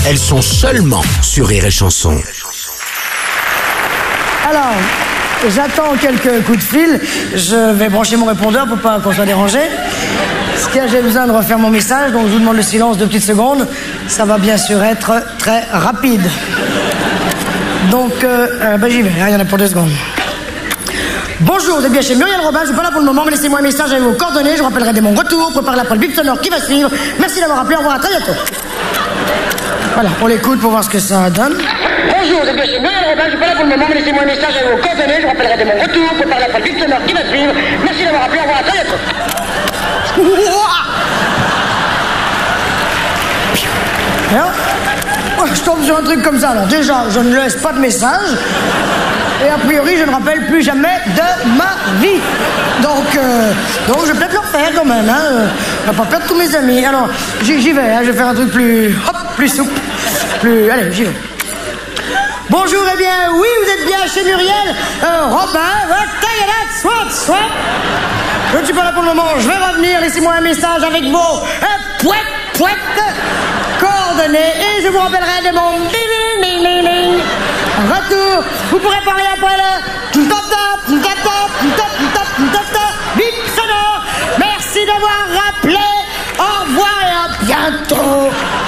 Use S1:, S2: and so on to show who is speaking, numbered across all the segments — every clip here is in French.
S1: elles sont seulement sur Rire et Chanson.
S2: Alors, j'attends quelques coups de fil. Je vais brancher mon répondeur pour pas qu'on soit dérangé. Parce que j'ai besoin de refaire mon message, donc je vous demande le silence 2 petites secondes. Ça va bien sûr être très rapide. Donc, j'y vais, il y en a pour 2 secondes. Bonjour, vous êtes bien chez Muriel Robin, je suis pas là pour le moment, mais laissez-moi un message avec vos coordonnées, je vous rappellerai dès mon retour, préparez l'appel bip sonore qui va suivre. Merci d'avoir appelé, au revoir, à très bientôt. Voilà, on l'écoute pour voir ce que ça donne. Bonjour, vous êtes bien chez Muriel Robin, je suis pas là pour le moment, mais laissez-moi un message avec vos coordonnées, je vous rappellerai dès mon retour, préparez l'appel bip sonore qui va suivre. Merci d'avoir appelé, au revoir, à très bientôt. Je tombe sur un truc comme ça, alors déjà, je ne laisse pas de message. Et a priori, je ne rappelle plus jamais de ma vie. Donc je vais peut-être le refaire quand même. On va pas perdre tous mes amis. Alors, j'y vais. Je vais faire un truc plus souple. Allez, j'y vais. Bonjour, eh bien, oui, vous êtes bien chez Muriel Robin. Je ne suis pas là pour le moment. Je vais revenir. Laissez-moi un message avec vos coordonnées. Et je vous rappellerai de mon retour. Vous pourrez parler après le bip sonore. Merci d'avoir rappelé. Au revoir et à bientôt.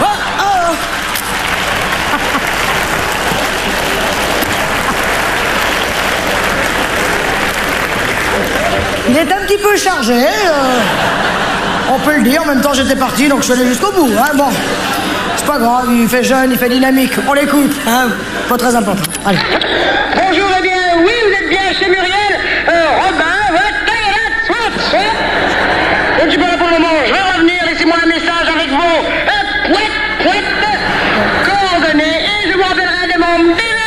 S2: Il est un petit peu chargé. On peut le dire. En même temps, j'étais parti, donc je suis allé jusqu'au bout. Bon. C'est pas grave, il fait jeune, il fait dynamique. On l'écoute, pas très important. Allez. Bonjour, eh bien, oui, vous êtes bien chez Muriel Robin. Je ne suis pas là pour le moment, je vais revenir. Laissez-moi un message avec vos coordonnées et je vous rappellerai de mon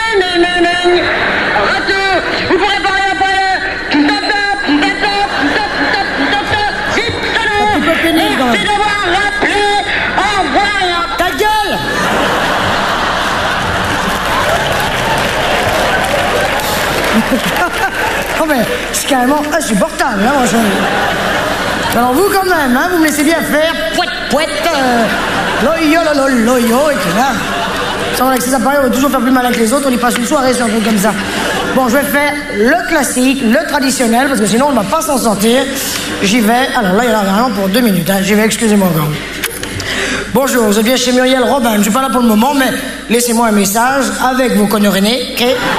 S2: retour. Vous pourrez parler après le merci d'avoir rappelé. Au revoir. Ta gueule. Oh mais c'est carrément insupportable, moi je... Alors vous quand même, vous me laissez bien faire loyo, et puis là, ça avec ces appareils, on va toujours faire plus mal que les autres, on y passe une soirée sur un truc comme ça. Bon, je vais faire le classique, le traditionnel, parce que sinon on ne va pas s'en sortir. J'y vais, alors là il y en a vraiment pour 2 minutes, j'y vais, excusez-moi encore. Bonjour, vous êtes bien chez Muriel Robin, je ne suis pas là pour le moment, mais laissez-moi un message avec vos coordonnées,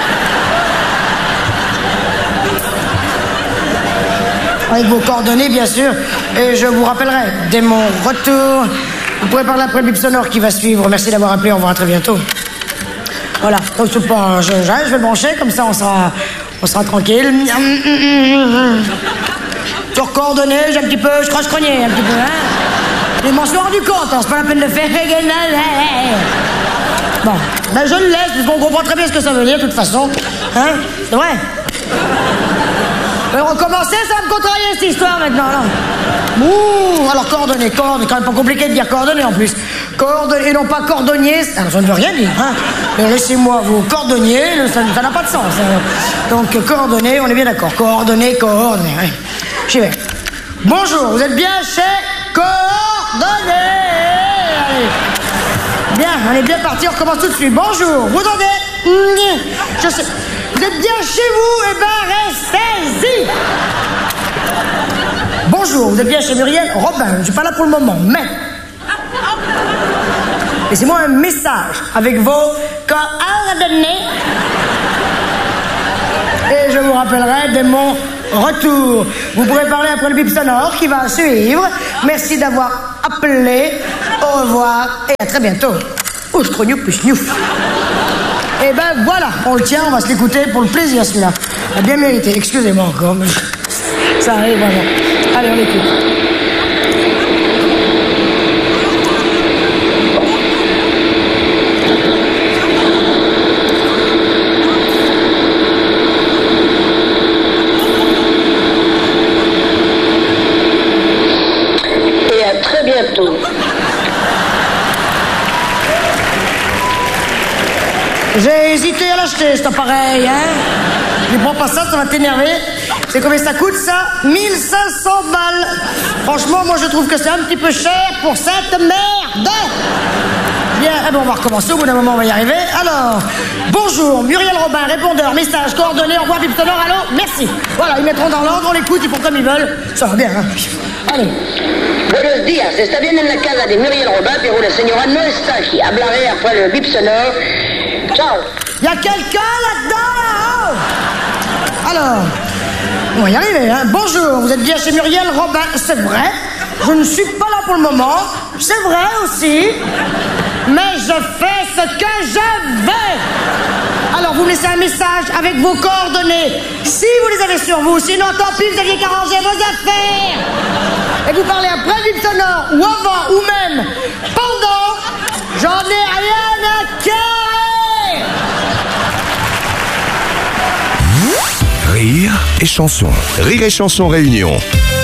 S2: avec vos coordonnées, bien sûr, et je vous rappellerai dès mon retour. Vous pourrez parler après le bip sonore qui va suivre. Merci d'avoir appelé, au revoir, à très bientôt. Voilà, donc je vais le brancher, comme ça on sera tranquille. Sur coordonnées, j'ai un petit peu, je croche-crogné un petit peu, Je m'en suis rendu compte, c'est pas la peine de faire. Bon, je le laisse, parce qu'on comprend très bien ce que ça veut dire, de toute façon. C'est vrai. Recommencer, ça va me contrarier cette histoire maintenant, là. Alors coordonnées, quand même pas compliqué de dire coordonnées en plus. Coordonnées, et non pas cordonnier, alors ça ne veut rien dire, Mais laissez-moi vos coordonniers, ça n'a pas de sens. Donc coordonnées, on est bien d'accord. Coordonnées, ouais. J'y vais. Bonjour, vous êtes bien chez Coordonnées. Allez. Bien, on est bien parti, on recommence tout de suite. Bonjour, vous entendez? Je sais. Vous êtes bien chez vous, restez-y. Bonjour, vous êtes bien chez Muriel Robin, je ne suis pas là pour le moment, mais... Laissez-moi un message avec vos coordonnées. Et je vous rappellerai dès mon retour. Vous pourrez parler après le bip sonore qui va suivre. Merci d'avoir appelé. Au revoir et à très bientôt. Ouch, crognouf, plus gnouf. Et ben voilà, on le tient, on va se l'écouter pour le plaisir celui-là. Il a bien mérité, excusez-moi encore, mais ça arrive vraiment. Allez, on l'écoute.
S3: Et à très bientôt.
S2: J'ai hésité à l'acheter, cet appareil, Ne prends pas ça, ça va t'énerver. C'est combien ça coûte, ça? 1500 balles. Franchement, moi, je trouve que c'est un petit peu cher pour cette merde. Bien, Eh ben, on va recommencer, au bout d'un moment, on va y arriver. Alors, bonjour, Muriel Robin, répondeur, message, coordonnées, envoi, bip sonore, allô, merci. Voilà, ils mettront dans l'ordre, on l'écoute, ils font comme ils veulent. Ça va bien, hein. Allez.
S3: Buenos días, está bien en la casa de Muriel Robin, pero la señora no está aquí. Hablaré après le bip sonore. Ciao.
S2: Y a quelqu'un là-dedans, là-haut? Alors, on va y arriver, hein. Bonjour, vous êtes bien chez Muriel Robin, c'est vrai. Je ne suis pas là pour le moment, c'est vrai aussi. Mais je fais ce que je veux. Alors, vous me laissez un message avec vos coordonnées, si vous les avez sur vous. Sinon, tant pis, vous aviez qu'à ranger vos affaires. Et vous parlez après le bip sonore, ou avant, ou même pendant. J'en ai rien à carrer.
S1: Rire et chanson.
S4: Rire et chanson réunion.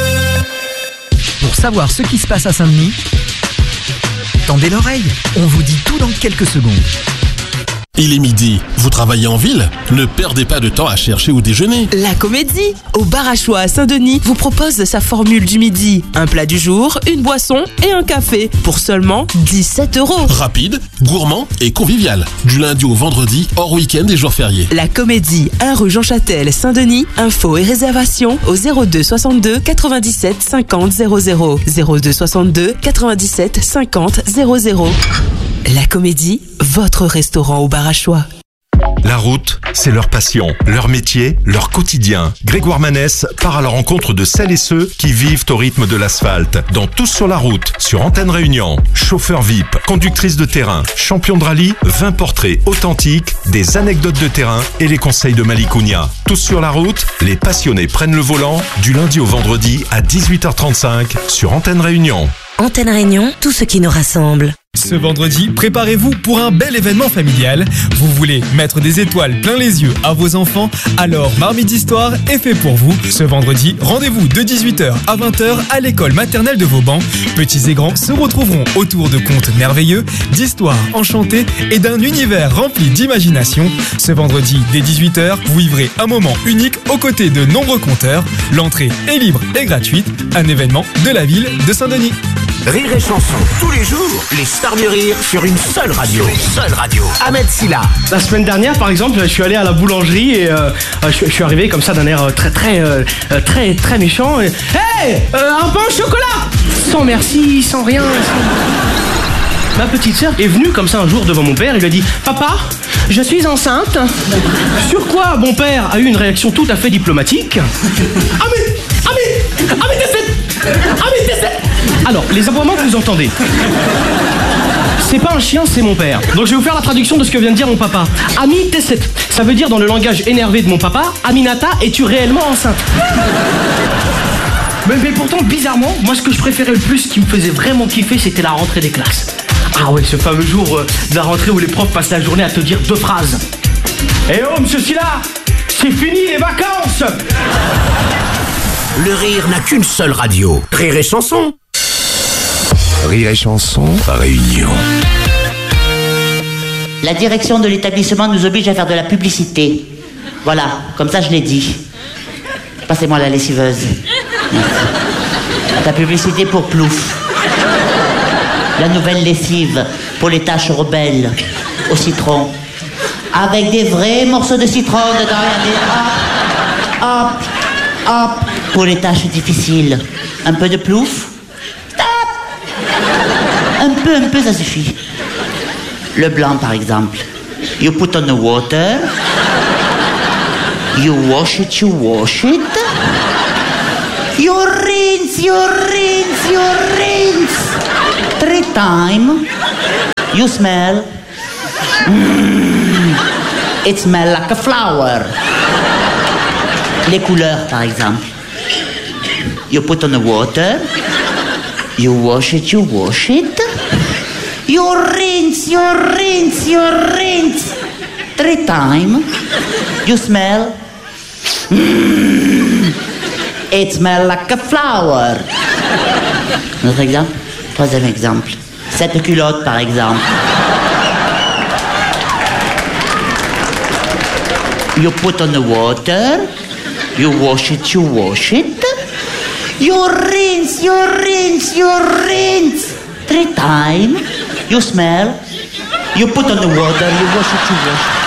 S5: Pour savoir ce qui se passe à Saint-Denis, tendez l'oreille, on vous dit tout dans quelques secondes.
S6: Il est midi, vous travaillez en ville? Ne perdez pas de temps à chercher où déjeuner.
S7: La Comédie, au bar à choix à Saint-Denis, vous propose sa formule du midi. Un plat du jour, une boisson et un café pour seulement 17 €.
S6: Rapide, gourmand et convivial. Du lundi au vendredi, hors week-end et jours fériés.
S7: La Comédie, 1 rue Jean Châtel, Saint-Denis. Infos et réservations au 02 62 97 50 00. 02 62 97 50 00. La Comédie, votre restaurant au bar à choix.
S8: La route, c'est leur passion, leur métier, leur quotidien. Grégoire Manès part à la rencontre de celles et ceux qui vivent au rythme de l'asphalte. Dans Tous sur la route, sur Antenne Réunion. Chauffeur VIP, conductrice de terrain, champion de rallye, 20 portraits authentiques, des anecdotes de terrain et les conseils de Malikounia. Tous sur la route, les passionnés prennent le volant du lundi au vendredi à 18h35 sur Antenne Réunion.
S9: Antenne Réunion, tout ce qui nous rassemble.
S10: Ce vendredi, préparez-vous pour un bel événement familial. Vous voulez mettre des étoiles plein les yeux à vos enfants? Alors Marmite d'Histoire est fait pour vous. Ce vendredi, rendez-vous de 18h à 20h à l'école maternelle de Vauban. Petits et grands se retrouveront autour de contes merveilleux, d'histoires enchantées et d'un univers rempli d'imagination. Ce vendredi, dès 18h, vous vivrez un moment unique aux côtés de nombreux conteurs. L'entrée est libre et gratuite. Un événement de la ville de Saint-Denis.
S1: Rire et chanson, tous les jours, les stars du rire sur une seule radio. Ahmed Silla.
S11: La semaine dernière, par exemple, je suis allé à la boulangerie et je suis arrivé comme ça d'un air très méchant. Et, hey, un pain au chocolat? Sans merci, sans rien. Ma petite sœur est venue comme ça un jour devant mon père et lui a dit: Papa, je suis enceinte. Sur quoi mon père a eu une réaction tout à fait diplomatique. Alors, les aboiements que vous entendez, c'est pas un chien, c'est mon père. Donc je vais vous faire la traduction de ce que vient de dire mon papa. Ami Tesset, ça veut dire dans le langage énervé de mon papa: Aminata, es-tu réellement enceinte? Mais pourtant, bizarrement, moi ce que je préférais le plus, ce qui me faisait vraiment kiffer, c'était la rentrée des classes. Ah ouais, ce fameux jour de la rentrée où les profs passent la journée à te dire 2 phrases. Eh oh, monsieur Silla, c'est fini les vacances!
S1: Le rire n'a qu'une seule radio. Rire et chanson.
S4: Rire et chanson réunion.
S12: La direction de l'établissement nous oblige à faire de la publicité. Voilà, comme ça je l'ai dit. Passez-moi la lessiveuse. Merci. La publicité pour Plouf. La nouvelle lessive pour les taches rebelles au citron. Avec des vrais morceaux de citron dedans. Regardez. Hop, hop, hop. Pour les tâches difficiles. Un peu de Plouf. Stop. Un peu, ça suffit. Le blanc, par exemple. You put on the water. You wash it, you wash it. You rinse, you rinse, you rinse. 3 times. You smell. It smells like a flower. Les couleurs, par exemple. You put on the water. You wash it, you wash it. You rinse, you rinse, you rinse. 3 times. You smell. It smells like a flower. Un autre exemple? 3e exemple. Cette culotte, par exemple. You put on the water. You wash it, you wash it. You rinse, you rinse, you rinse. 3 times. You smell. You put on the water, you wash it, you wash.